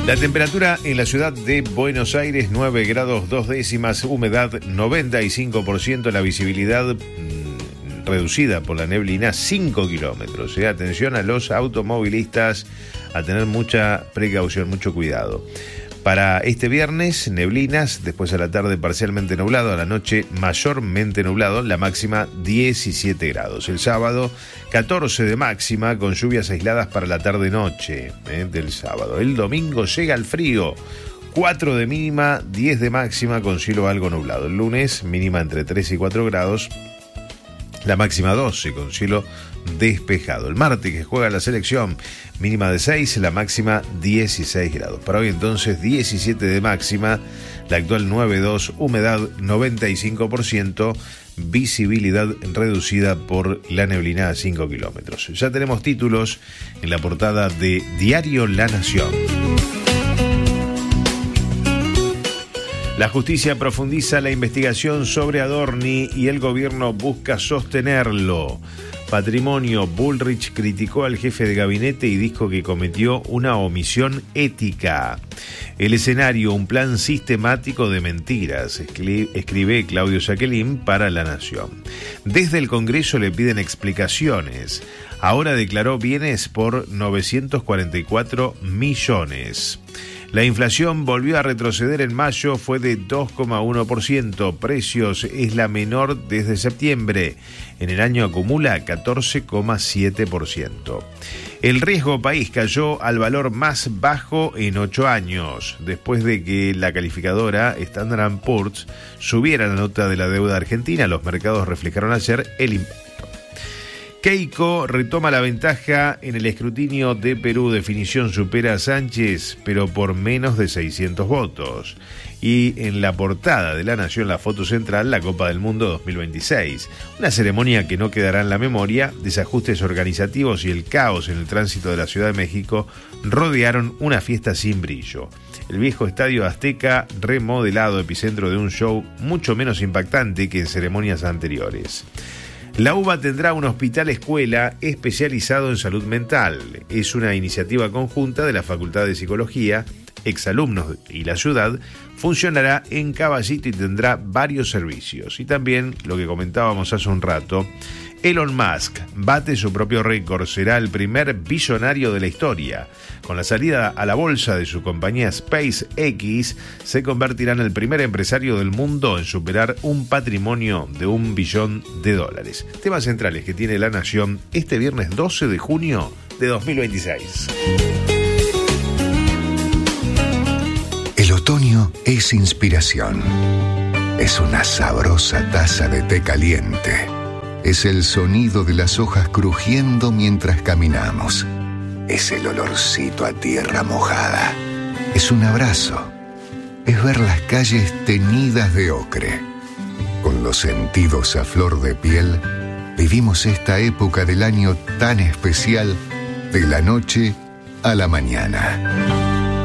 La temperatura en la ciudad de Buenos Aires, 9 grados 2 décimas, humedad 95%, la visibilidad reducida por la neblina 5 kilómetros. Atención a los automovilistas a tener mucha precaución, mucho cuidado. Para este viernes, neblinas, después a la tarde parcialmente nublado, a la noche mayormente nublado, la máxima 17 grados. El sábado, 14 de máxima, con lluvias aisladas para la tarde-noche del sábado. El domingo llega el frío, 4 de mínima, 10 de máxima, con cielo algo nublado. El lunes, mínima entre 3 y 4 grados, la máxima 12, con cielo despejado. El martes, que juega la selección, mínima de 6, la máxima 16 grados. Para hoy entonces 17 de máxima, la actual 9.2, humedad 95%, visibilidad reducida por la neblina a 5 kilómetros. Ya tenemos títulos en la portada de Diario La Nación. La justicia profundiza la investigación sobre Adorni y el gobierno busca sostenerlo. Patrimonio: Bullrich criticó al jefe de gabinete y dijo que cometió una omisión ética. El escenario: un plan sistemático de mentiras, escribe Claudio Jacqueline para La Nación. Desde el Congreso le piden explicaciones. Ahora declaró bienes por 944 millones. La inflación volvió a retroceder en mayo, fue de 2,1%. Precios es la menor desde septiembre. En el año acumula 14,7%. El riesgo país cayó al valor más bajo en 8 años, después de que la calificadora Standard & Poor's subiera la nota de la deuda argentina. Los mercados reflejaron ayer el impacto. Keiko retoma la ventaja en el escrutinio de Perú. Definición: supera a Sánchez, pero por menos de 600 votos. Y en la portada de La Nación, la foto central, la Copa del Mundo 2026. Una ceremonia que no quedará en la memoria. Desajustes organizativos y el caos en el tránsito de la Ciudad de México rodearon una fiesta sin brillo. El viejo Estadio Azteca, remodelado, epicentro de un show mucho menos impactante que en ceremonias anteriores. La UBA tendrá un hospital escuela especializado en salud mental. Es una iniciativa conjunta de la Facultad de Psicología, exalumnos y la ciudad. Funcionará en Caballito y tendrá varios servicios. Y también, lo que comentábamos hace un rato, Elon Musk bate su propio récord, será el primer billonario de la historia. Con la salida a la bolsa de su compañía SpaceX, se convertirá en el primer empresario del mundo en superar un patrimonio de $1 billón. Temas centrales que tiene La Nación este viernes 12 de junio de 2026. El otoño es inspiración. Es una sabrosa taza de té caliente. Es el sonido de las hojas crujiendo mientras caminamos. Es el olorcito a tierra mojada. Es un abrazo. Es ver las calles teñidas de ocre. Con los sentidos a flor de piel, vivimos esta época del año tan especial, de la noche a la mañana.